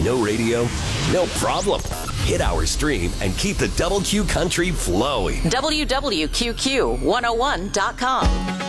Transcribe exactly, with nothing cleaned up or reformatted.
No radio? No problem. Hit our stream and keep the Double Q country flowing. W W Q Q one oh one dot com.